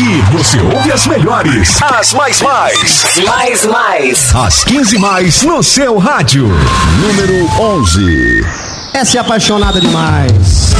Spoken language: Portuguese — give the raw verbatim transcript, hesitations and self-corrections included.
Aqui você ouve as melhores, as mais mais. Mais mais. As quinze mais no seu rádio. Número onze. Essa é apaixonada demais.